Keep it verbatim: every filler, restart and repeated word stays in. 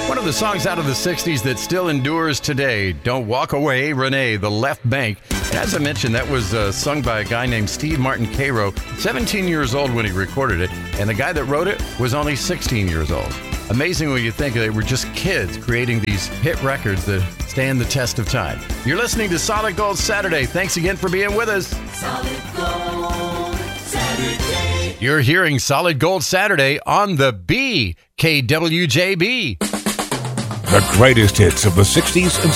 One of the songs out of the sixties that still endures today, Don't Walk Away, Renee, The Left Bank. And as I mentioned, that was uh, sung by a guy named Steve Martin Cairo, seventeen years old when he recorded it, and the guy that wrote it was only sixteen years old. Amazing when you think they were just kids creating these hit records that stand the test of time. You're listening to Solid Gold Saturday. Thanks again for being with us. Solid Gold Saturday. You're hearing Solid Gold Saturday on the B, K W J B. The greatest hits of the sixties and